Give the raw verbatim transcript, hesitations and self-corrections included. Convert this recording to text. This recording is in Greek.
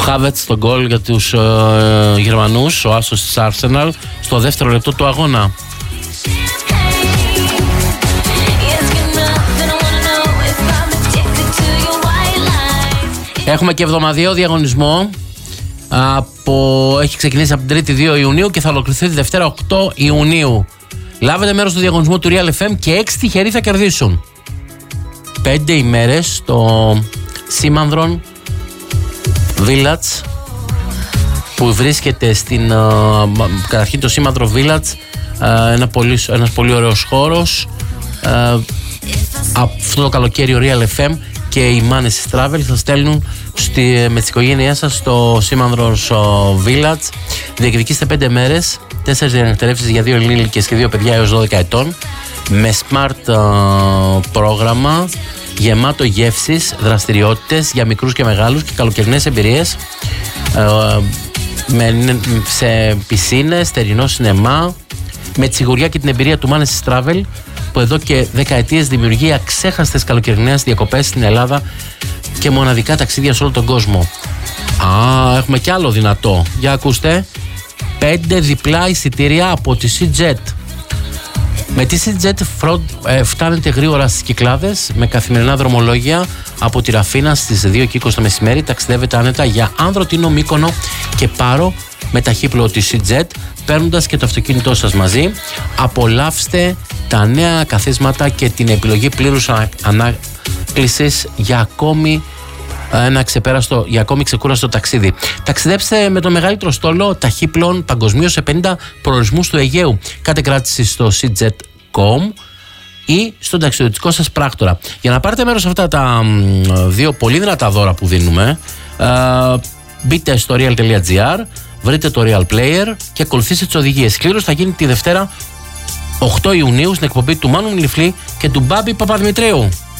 Χάβετς στον γκολ για τους ε, Γερμανούς, ο άσος της Arsenal, στο δεύτερο λεπτό του αγώνα. Έχουμε και εβδομαδιαίο διαγωνισμό. Από... Έχει ξεκινήσει από την Τρίτη δύο Ιουνίου και θα ολοκληρωθεί τη Δευτέρα οκτώ Ιουνίου. Λάβετε μέρος στο διαγωνισμό του Real εφ εμ και έξι τυχεροί θα κερδίσουν πέντε ημέρες στο Σήμανδρον Village, που βρίσκεται στην uh, καταρχήν το Σήμανδρο Village, uh, ένα πολύ, ένας πολύ ωραίος χώρος. Uh, αυτό το καλοκαίρι ο Real εφ εμ και οι μάνες της Travel θα στέλνουν στη, με τις οικογένειές σας στο Σήμανδρος Village. Διεκδικήστε πέντε μέρες, τέσσερις διανυκτερεύσεις για δύο ενήλικες και δύο παιδιά έως δώδεκα ετών, με smart uh, πρόγραμμα γεμάτο γεύσεις, δραστηριότητες για μικρούς και μεγάλους και καλοκαιρινές εμπειρίες, uh, με, σε πισίνες, θερινό σινεμά, με τη σιγουριά και την εμπειρία του Μάνες Travel, που εδώ και δεκαετίες δημιουργεί αξέχαστες καλοκαιρινές διακοπές στην Ελλάδα και μοναδικά ταξίδια σε όλο τον κόσμο. Α, έχουμε κι άλλο δυνατό. Για ακούστε. Πέντε διπλά εισιτήρια από τη SeaJet. Με τη SeaJet ε, φτάνετε γρήγορα στις Κυκλάδες με καθημερινά δρομολόγια από τη Ραφίνα στις δύο και είκοσι το μεσημέρι. Ταξιδεύετε άνετα για Άνδρο, Τίνο, Μύκονο και Πάρο με ταχύπλο τη SeaJet, παίρνοντας και το αυτοκίνητό σας μαζί. Απολαύστε τα νέα καθίσματα και την επιλογή πλήρους ανάκλησης για ακόμη ένα ξεπέραστο, για ακόμη ξεκούραστο ταξίδι. Ταξιδέψτε με το μεγαλύτερο στόλο ταχύπλων παγκοσμίως σε πενήντα προορισμούς του Αιγαίου. Κάντε κράτηση στο σι τζετ τελεία κομ ή στον ταξιδιωτικό σας πράκτορα. Για να πάρετε μέρος σε αυτά τα δύο πολύ δυνατά δώρα που δίνουμε, uh, μπείτε στο real τελεία gr, βρείτε το Real Player και ακολουθήστε τις οδηγίες. Κλήρωση θα γίνει τη Δευτέρα οκτώ Ιουνίου στην εκπομπή του Μάνου Μιλιφλή και του Μπάμπη Παπαδημητρίου.